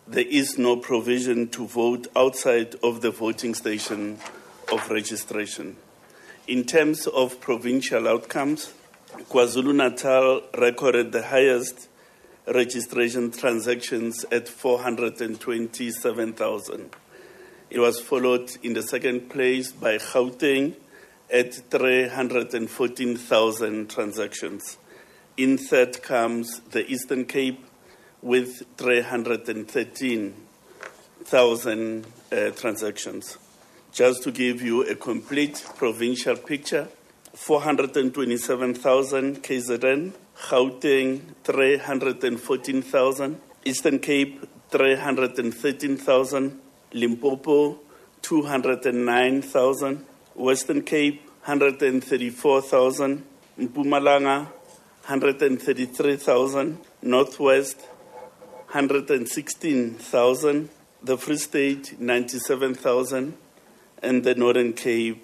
there is no provision to vote outside of the voting station of registration. In terms of provincial outcomes, KwaZulu-Natal recorded the highest registration transactions at 427,000. It was followed in the second place by Gauteng at 314,000 transactions. In third comes the Eastern Cape with 313,000 transactions. Just to give you a complete provincial picture, 427,000 KZN, Gauteng 314,000, Eastern Cape 313,000, Limpopo 209,000, Western Cape 134,000, Mpumalanga 133,000, Northwest 116,000, the Free State 97,000, and the Northern Cape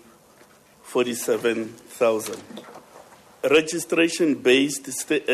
47,000. Registration-based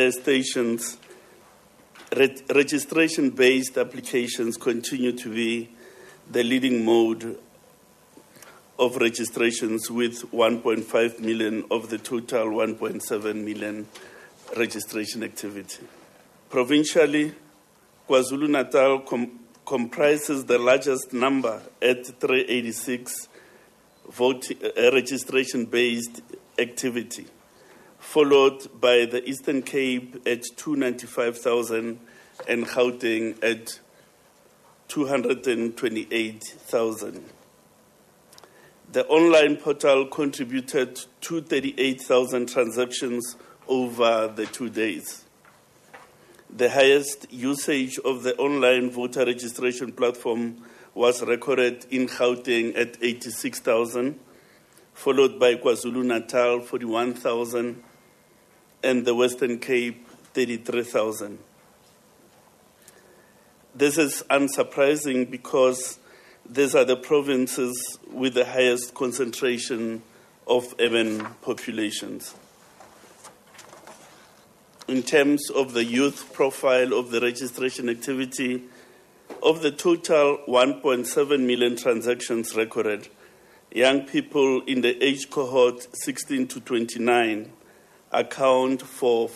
registration-based applications continue to be the leading mode of registrations, with 1.5 million of the total 1.7 million registration activity. Provincially, KwaZulu-Natal comprises the largest number at 386 registration-based activity, followed by the Eastern Cape at 295,000 and Gauteng at 228,000. The online portal contributed to 38,000 transactions over the 2 days. The highest usage of the online voter registration platform was recorded in Gauteng at 86,000, followed by KwaZulu-Natal 41,000, and the Western Cape 33,000. This is unsurprising because these are the provinces with the highest concentration of urban populations. In terms of the youth profile of the registration activity, of the total 1.7 million transactions recorded, young people in the age cohort 16 to 29 account for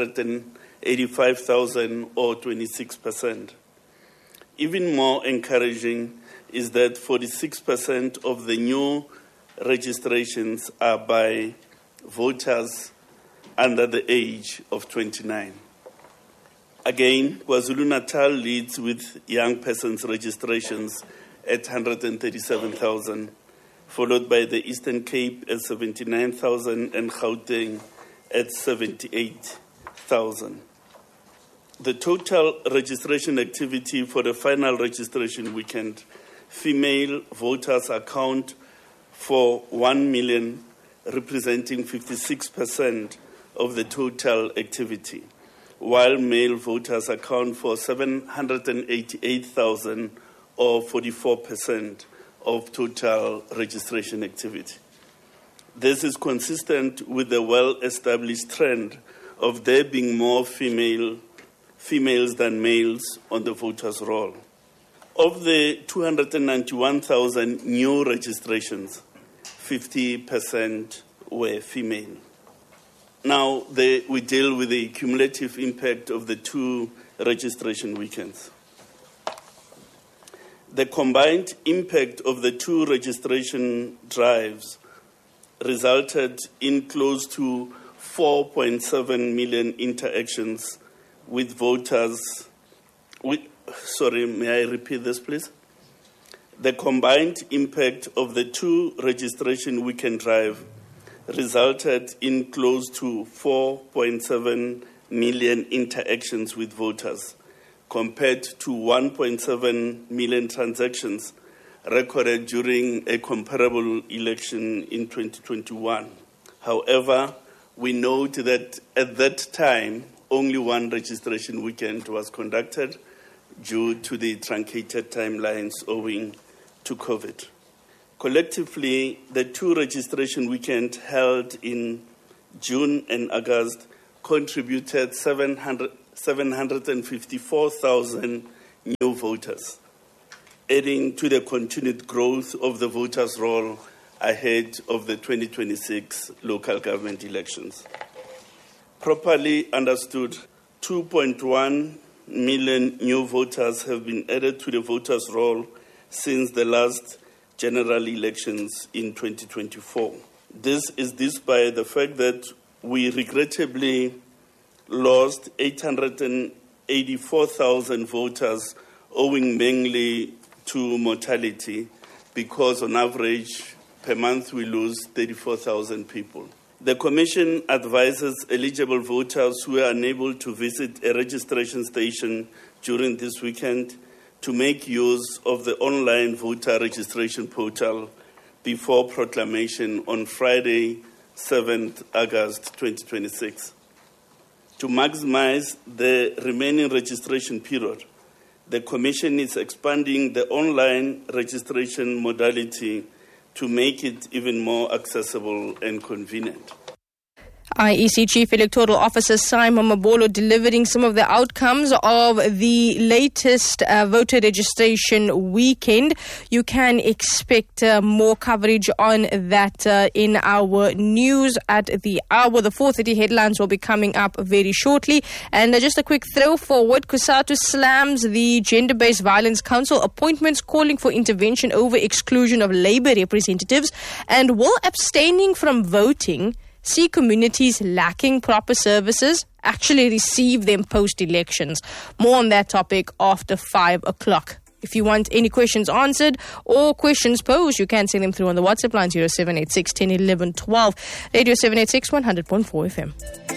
485,000 or 26%. Even more encouraging is that 46% of the new registrations are by voters under the age of 29. Again, KwaZulu-Natal leads with young persons registrations at 137,000, followed by the Eastern Cape at 79,000 and Gauteng at 78,000. The total registration activity for the final registration weekend, female voters account for 1 million, representing 56% of the total activity, while male voters account for 788,000 or 44% of total registration activity. This is consistent with the well-established trend of there being more females than males on the voters' roll. Of the 291,000 new registrations, 50% were female. Now, we deal with the cumulative impact of the two registration weekends. The combined impact of the two registration drives resulted in close to 4.7 million interactions with voters. May I repeat this, please? The combined impact of the two registration weekend drive resulted in close to 4.7 million interactions with voters, compared to 1.7 million transactions recorded during a comparable election in 2021. However, we note that at that time, only one registration weekend was conducted due to the truncated timelines owing to COVID. Collectively, the two registration weekends held in June and August contributed 754,000 new voters, adding to the continued growth of the voters' roll ahead of the 2026 local government elections. Properly understood, 2.1 million new voters have been added to the voters' roll since the last general elections in 2024. This is despite the fact that we regrettably lost 884,000 voters, owing mainly to mortality, because on average per month we lose 34,000 people. The Commission advises eligible voters who are unable to visit a registration station during this weekend to make use of the online voter registration portal before proclamation on Friday, 7th August 2026. To maximize the remaining registration period, the Commission is expanding the online registration modality to make it even more accessible and convenient. IEC Chief Electoral Officer Simon Mabolo delivering some of the outcomes of the latest voter registration weekend. You can expect more coverage on that in our news at the hour. The 4:30 headlines will be coming up very shortly. And just a quick throw forward, COSATU slams the Gender-Based Violence Council appointments, calling for intervention over exclusion of Labour representatives. And will abstaining from voting see communities lacking proper services actually receive them post-elections? More on that topic after 5 o'clock. If you want any questions answered or questions posed, you can send them through on the WhatsApp line 0786 10 11 12. Radio 786 100.4 FM.